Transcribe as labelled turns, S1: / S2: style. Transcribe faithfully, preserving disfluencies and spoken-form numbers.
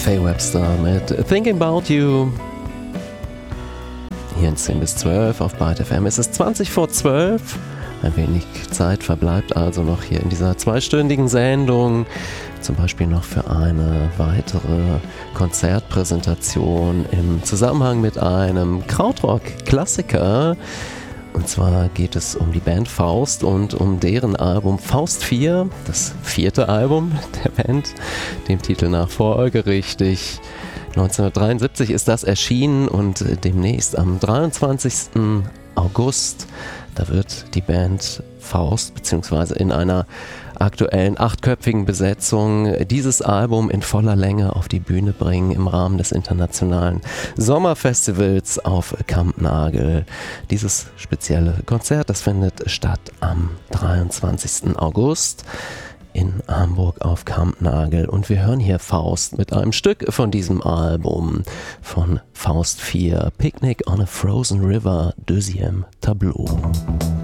S1: Faye Webster mit Thinking About You. Hier in zehn bis zwölf auf Byte F M. Es ist zwanzig vor zwölf. Ein wenig Zeit verbleibt also noch hier in dieser zweistündigen Sendung. Zum Beispiel noch für eine weitere Konzertpräsentation im Zusammenhang mit einem Krautrock-Klassiker. Und zwar geht es um die Band Faust und um deren Album Faust vier, das vierte Album der Band, dem Titel nach folgerichtig. neunzehnhundertdreiundsiebzig ist das erschienen und demnächst am dreiundzwanzigsten August, da wird die Band Faust beziehungsweise in einer aktuellen achtköpfigen Besetzung dieses Album in voller Länge auf die Bühne bringen im Rahmen des internationalen Sommerfestivals auf Kampnagel. Dieses spezielle Konzert, das findet statt am dreiundzwanzigsten August in Hamburg auf Kampnagel. Und wir hören hier Faust mit einem Stück von diesem Album von Faust vier, Picnic on a Frozen River, Deuxième Tableau.